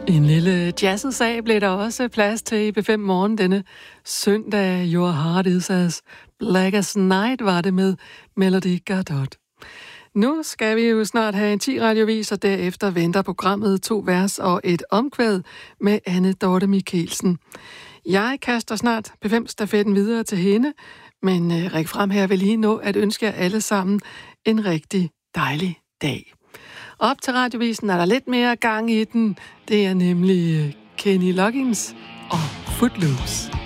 En lille jazzet sag blev der også plads til i B5 Morgen denne søndag. Your Heart Is As Black As Night var det med Melody Gardot. Nu skal vi jo snart have en 10-radiovis, og derefter venter programmet 2 vers og et omkvæd med Anne Dorte Michelsen. Jeg kaster snart B5-stafetten videre til hende, men Rik Frem her vil lige nå at ønske jer alle sammen en rigtig dejlig dag. Op til radiovisen er der lidt mere gang i den. Det er nemlig Kenny Loggins og Footloose.